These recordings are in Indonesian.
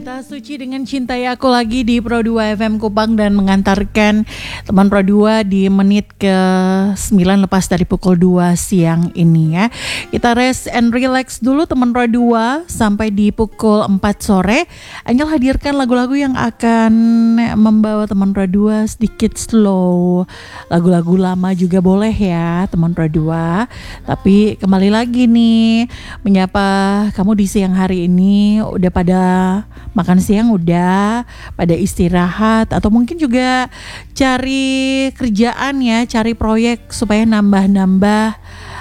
Kata Suci dengan Cintai Aku lagi di Pro 2 FM Kupang dan mengantarkan teman Pro 2 di menit ke 9 lepas dari pukul 2 siang ini ya. Kita rest and relax dulu teman Pro 2 sampai di pukul 4 sore. Angel hadirkan lagu-lagu yang akan membawa teman Pro 2 sedikit slow. Lagu-lagu lama juga boleh ya teman Pro 2. Tapi kembali lagi nih menyapa kamu di siang hari ini, udah pada makan siang, udah pada istirahat, atau mungkin juga cari kerjaan ya, cari proyek supaya nambah-nambah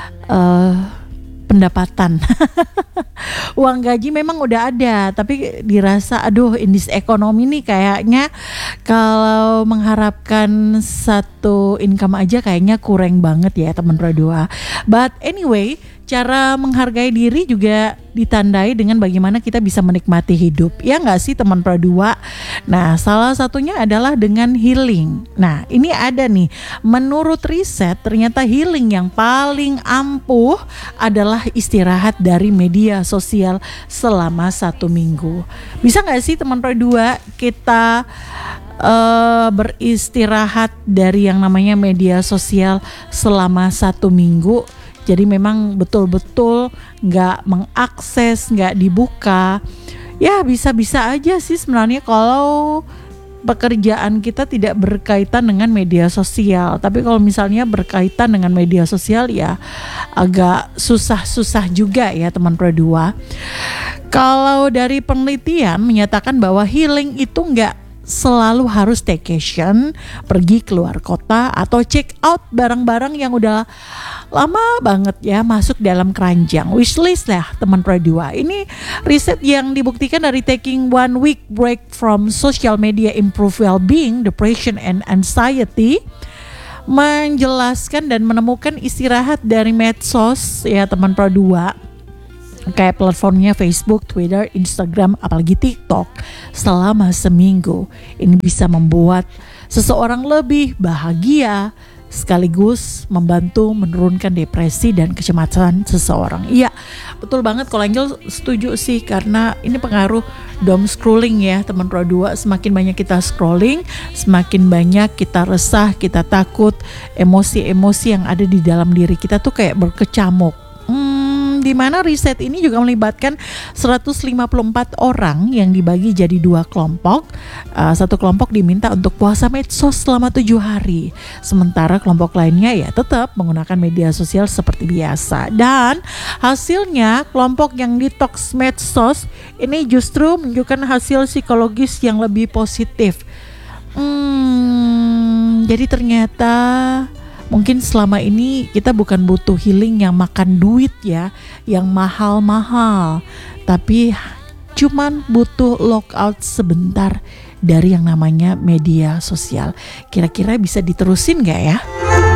pendapatan. Uang gaji memang udah ada, tapi dirasa aduh in this economy nih kayaknya kalau mengharapkan satu income aja kayaknya kurang banget ya teman Pro 2. But anyway, cara menghargai diri juga ditandai dengan bagaimana kita bisa menikmati hidup. Ya nggak sih teman Pro 2? Nah, salah satunya adalah dengan healing. Nah, ini ada nih, menurut riset ternyata healing yang paling ampuh adalah istirahat dari media sosial selama 1 minggu. Bisa nggak sih teman Pro 2 kita beristirahat dari yang namanya media sosial selama 1 minggu? Jadi memang betul-betul gak mengakses, gak dibuka. Ya bisa-bisa aja sih sebenarnya kalau pekerjaan kita tidak berkaitan dengan media sosial. Tapi kalau misalnya berkaitan dengan media sosial ya agak susah-susah juga ya teman Pro 2. Kalau dari penelitian menyatakan bahwa healing itu gak selalu harus staycation, pergi keluar kota, atau check out barang-barang yang udah lama banget ya masuk dalam keranjang, wishlist lah teman Pro 2. Ini riset yang dibuktikan dari taking 1 week break from social media improve well-being, depression and anxiety, menjelaskan dan menemukan istirahat dari medsos ya teman Pro 2, kayak platformnya Facebook, Twitter, Instagram, apalagi TikTok selama seminggu. Ini bisa membuat seseorang lebih bahagia sekaligus membantu menurunkan depresi dan kecemasan seseorang. Iya, betul banget kalau Angel setuju sih, karena ini pengaruh doom scrolling ya teman Pro 2. Semakin banyak kita scrolling, semakin banyak kita resah, kita takut, emosi-emosi yang ada di dalam diri kita tuh kayak berkecamuk. Di mana riset ini juga melibatkan 154 orang yang dibagi jadi 2 kelompok. Satu kelompok diminta untuk puasa medsos selama 7 hari. Sementara kelompok lainnya ya tetap menggunakan media sosial seperti biasa. Dan hasilnya kelompok yang detox medsos ini justru menunjukkan hasil psikologis yang lebih positif. Jadi ternyata mungkin selama ini kita bukan butuh healing yang makan duit ya, yang mahal-mahal, tapi cuman butuh lockout sebentar dari yang namanya media sosial. Kira-kira bisa diterusin gak ya?